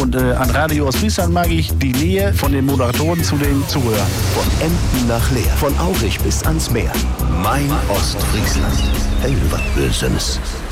Und an Radio Ostfriesland mag ich die Nähe von den Moderatoren zu den Zuhörern. Von Emden nach Leer, von Aurich bis ans Meer. Mein Ostfriesland. Hey, was Böses.